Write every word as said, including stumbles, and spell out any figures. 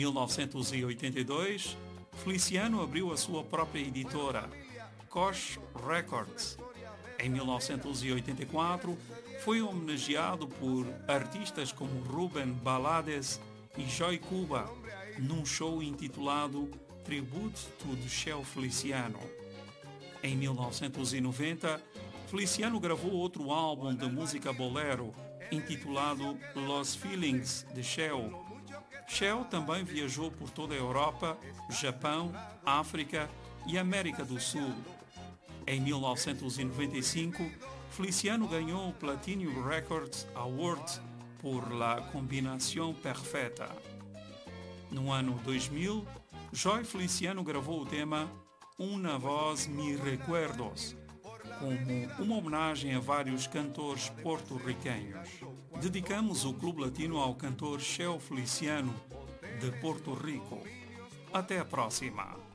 mil novecentos e oitenta e dois, Feliciano abriu a sua própria editora, Koch Records. Em mil novecentos e oitenta e quatro, foi homenageado por artistas como Rubén Blades e Joy Cuba, num show intitulado Tribute to the Cheo Feliciano. Em mil novecentos e noventa, Feliciano gravou outro álbum de música bolero, intitulado Los Feelings de Cheo. Cheo também viajou por toda a Europa, Japão, África e América do Sul. Em mil novecentos e noventa e cinco, Feliciano ganhou o Platinum Records Award por La Combinación Perfecta. No ano dois mil, Joy Feliciano gravou o tema Una Voz Mi Recuerdos, como uma homenagem a vários cantores porto-riquenhos. Dedicamos o Clube Latino ao cantor Cheo Feliciano, de Porto Rico. Até a próxima!